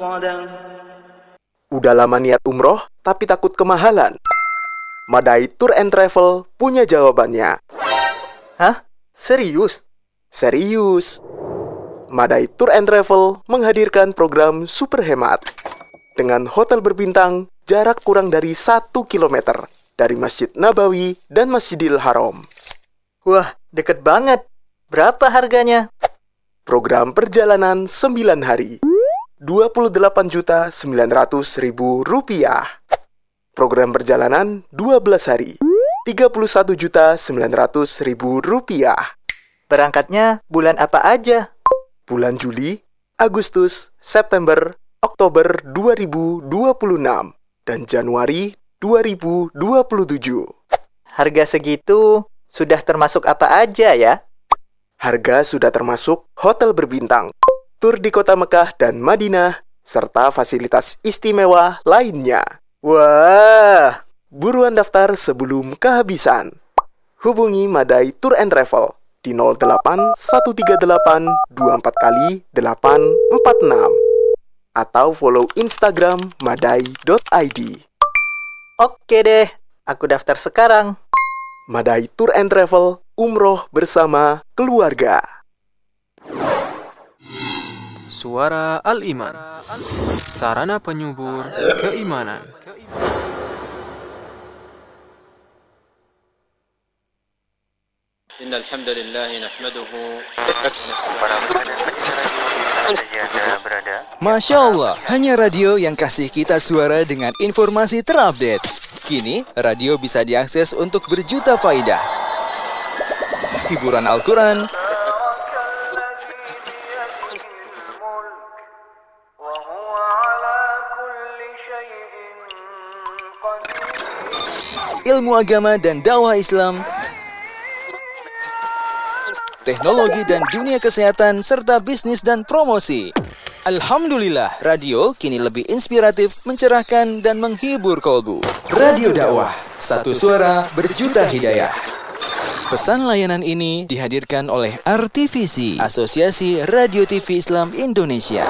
Udah lama niat umroh, tapi takut kemahalan? Madai Tour and Travel punya jawabannya. Hah? Serius? Serius. Madai Tour and Travel menghadirkan program super hemat. Dengan hotel berbintang, jarak kurang dari 1 kilometer dari Masjid Nabawi dan Masjidil Haram. Wah, deket banget. Berapa harganya? Program perjalanan 9 hari. Rp28.900.000. Program perjalanan 12 hari. Rp31.900.000. Berangkatnya bulan apa aja? Bulan Juli, Agustus, September, Oktober 2026 dan Januari 2027. Harga segitu sudah termasuk apa aja ya? Harga sudah termasuk hotel berbintang, tur di kota Mekah dan Madinah, serta fasilitas istimewa lainnya. Wah, Buruan daftar sebelum kehabisan. Hubungi Madai Tour and Travel di 08 138 24 kali 846 atau follow Instagram madai.id. Oke deh, aku daftar sekarang. Madai Tour and Travel, umroh bersama keluarga. Suara Al-Iman, sarana penyubur keimanan. Innal hamdalillah nahmaduhu. Masya Allah, hanya radio yang kasih kita suara dengan informasi terupdate. Kini, radio bisa diakses untuk berjuta faidah. Hiburan Al-Quran, ilmu agama dan dakwah Islam, teknologi dan dunia kesehatan, serta bisnis dan promosi. Alhamdulillah, radio kini lebih inspiratif, mencerahkan, dan menghibur kolbu. Radio dakwah, satu suara berjuta hidayah. Pesan layanan ini dihadirkan oleh RTVC, Asosiasi Radio TV Islam Indonesia.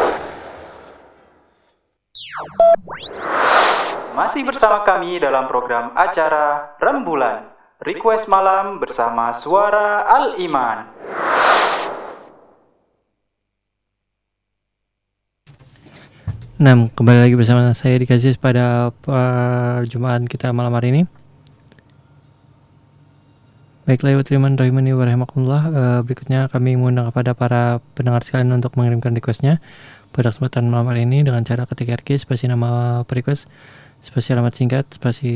Masih bersama kami dalam program acara Rembulan, Request Malam bersama Suara Al-Iman. Nah, kembali lagi bersama saya dikasih pada perjumpaan kita malam hari ini. Baiklah, ibu Triman Rahimani wa rahimakumullah. Berikutnya kami mengundang kepada para pendengar sekalian untuk mengirimkan requestnya pada kesempatan malam hari ini dengan cara ketik RQ, spasi nama request, spasi alamat singkat, spasi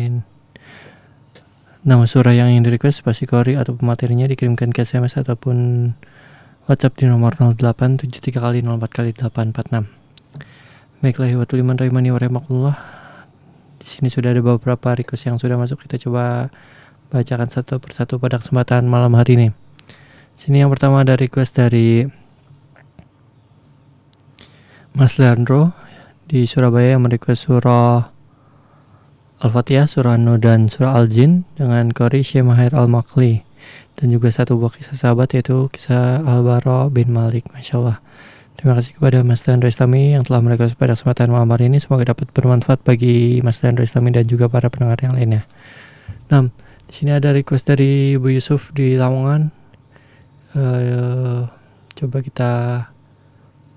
nama surah yang ingin di-request, spasi kori atau materinya dikirimkan ke SMS ataupun WhatsApp di nomor 0873 kali 04 kali 846. Baiklah, ibu Triman Rahimani wa rahimakumullah. Di sini sudah ada beberapa request yang sudah masuk. Kita coba bacakan satu persatu pada kesempatan malam hari ini. Sini yang pertama ada request dari Mas Leandro di Surabaya yang merequest surah Al-Fatihah, surah An-Nur dan surah Al-Jin dengan qori Syekh Mahir Al-Makli, dan juga satu buah kisah sahabat yaitu kisah Al-Bara bin Malik. Masya Allah. Terima kasih kepada Mas Leandro Islami yang telah merequest pada kesempatan malam hari ini. Semoga dapat bermanfaat bagi Mas Leandro Islami dan juga para pendengar yang lainnya. Nah, di sini ada request dari Ibu Yusuf di Lamongan. Coba kita